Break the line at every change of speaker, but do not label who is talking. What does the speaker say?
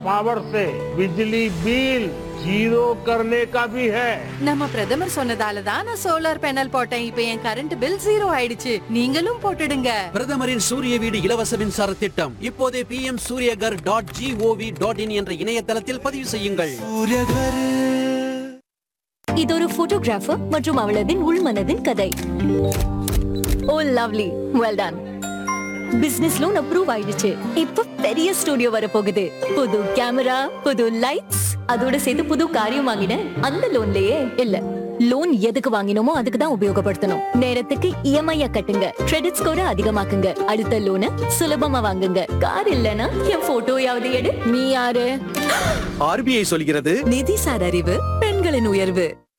Power से बिजली bill zero करने का भी है।
நம்ம பிரதமர் சொன்னதால தான் நான் சோலார் பேனல் போட்டேன். இப்போ என் கரண்ட் பில் 0 ஆயிடுச்சு. நீங்களும் போட்டுடுங்க.
பிரதமரின் சூரிய வீடு இலவச மின்சார திட்டம் இப்போதே pmsuryagar.gov.in என்ற இணையதளத்தில் பதிவு செய்யுங்கள்.
இது ஒரு போட்டோகிராஃபர் மற்றும் அவளதின் உள்மனதின் கதை. ஓ lovely, well done. Business loan approve ஆயிடுச்சு. இப்ப பெரிய ஸ்டுடியோ வர போகுது. புது கேமரா, புது லைட்ஸ், அதோட சேர்த்து புது காரியம் வாங்கினேன். அந்த லோன்லயே இல்ல, லோன் எதுக்கு வாங்கினோமோ அதுக்கு தான் உபயோகப்படுத்தணும். நேரத்துக்கு இஎம்ஐ கட்டுங்க, கிரெடிட் ஸ்கோரை அதிகமாக்குங்க, அடுத்த லோனை சுலபமா வாங்குங்க. கார் இல்லனா என் போட்டோயாவது எடு. நீ யாரு?
ஆர்பிஐ சொல்கிறது
நிதிசார் அறிவு பெண்களின் உயர்வு.